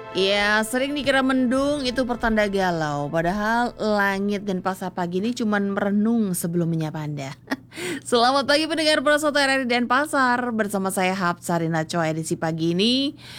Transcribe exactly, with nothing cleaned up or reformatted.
Iya, sering dikira mendung itu pertanda galau, padahal langit dan pasar pagi ini cuman merenung sebelum menyapa Anda. Selamat pagi pendengar Prosoto R R I Denpasar, bersama saya Hapsarina Choi edisi pagi ini.